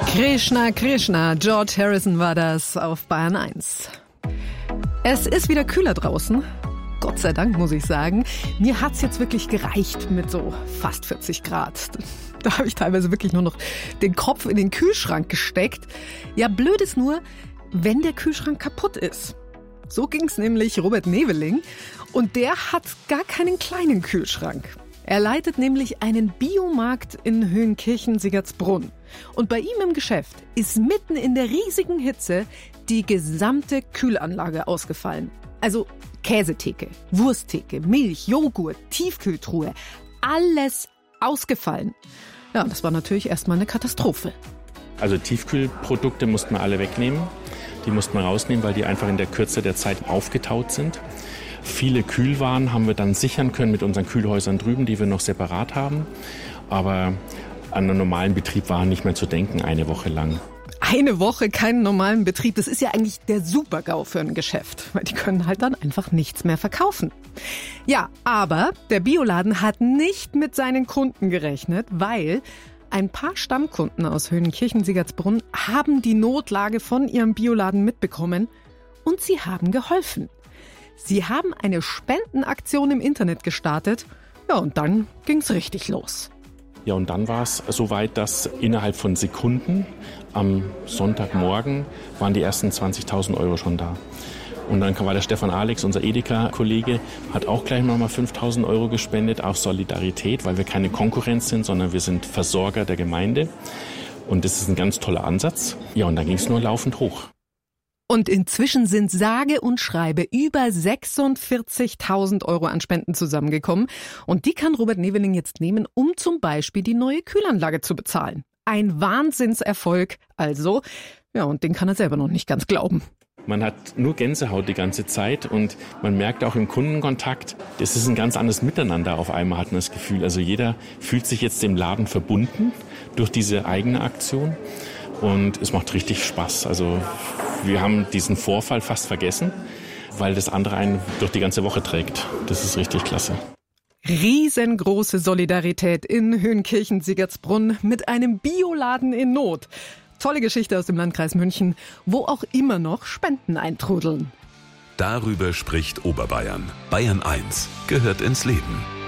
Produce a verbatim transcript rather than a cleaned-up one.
Krishna, Krishna, George Harrison war das auf Bayern eins. Es ist wieder kühler draußen. Gott sei Dank, muss ich sagen. Mir hat's jetzt wirklich gereicht mit so fast vierzig Grad. Da habe ich teilweise wirklich nur noch den Kopf in den Kühlschrank gesteckt. Ja, blöd ist nur, wenn der Kühlschrank kaputt ist. So ging's nämlich Robert Neveling. Und der hat gar keinen kleinen Kühlschrank. Er leitet nämlich einen Biomarkt in Höhenkirchen-Siggertsbrunn. Und bei ihm im Geschäft ist mitten in der riesigen Hitze die gesamte Kühlanlage ausgefallen. Also Käsetheke, Wursttheke, Milch, Joghurt, Tiefkühltruhe, alles ausgefallen. Ja, das war natürlich erstmal eine Katastrophe. Also Tiefkühlprodukte mussten wir alle wegnehmen. Die mussten wir rausnehmen, weil die einfach in der Kürze der Zeit aufgetaut sind. Viele Kühlwaren haben wir dann sichern können mit unseren Kühlhäusern drüben, die wir noch separat haben. Aber an einen normalen Betrieb war nicht mehr zu denken, eine Woche lang. Eine Woche keinen normalen Betrieb, das ist ja eigentlich der Super-GAU für ein Geschäft, weil die können halt dann einfach nichts mehr verkaufen. Ja, aber der Bioladen hat nicht mit seinen Kunden gerechnet, weil ein paar Stammkunden aus Höhenkirchen-Siggertsbrunn haben die Notlage von ihrem Bioladen mitbekommen und sie haben geholfen. Sie haben eine Spendenaktion im Internet gestartet, ja, und dann ging's richtig los. Ja, und dann war es soweit, dass innerhalb von Sekunden am Sonntagmorgen waren die ersten zwanzigtausend Euro schon da. Und dann war der Stefan Alex, unser Edeka-Kollege, hat auch gleich nochmal fünftausend Euro gespendet auf Solidarität, weil wir keine Konkurrenz sind, sondern wir sind Versorger der Gemeinde. Und das ist ein ganz toller Ansatz. Ja, und dann ging es nur laufend hoch. Und inzwischen sind sage und schreibe über sechsundvierzigtausend Euro an Spenden zusammengekommen. Und die kann Robert Neveling jetzt nehmen, um zum Beispiel die neue Kühlanlage zu bezahlen. Ein Wahnsinnserfolg also. Ja, und den kann er selber noch nicht ganz glauben. Man hat nur Gänsehaut die ganze Zeit und man merkt auch im Kundenkontakt, das ist ein ganz anderes Miteinander auf einmal, hat man das Gefühl. Also jeder fühlt sich jetzt dem Laden verbunden durch diese eigene Aktion und es macht richtig Spaß. Also wir haben diesen Vorfall fast vergessen, weil das andere einen durch die ganze Woche trägt. Das ist richtig klasse. Riesengroße Solidarität in Höhenkirchen-Siggertsbrunn mit einem Bioladen in Not. Tolle Geschichte aus dem Landkreis München, wo auch immer noch Spenden eintrudeln. Darüber spricht Oberbayern. Bayern eins gehört ins Leben.